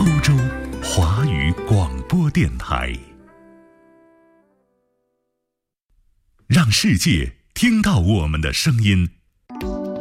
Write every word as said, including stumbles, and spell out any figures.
欧洲华语广播电台，让世界听到我们的声音。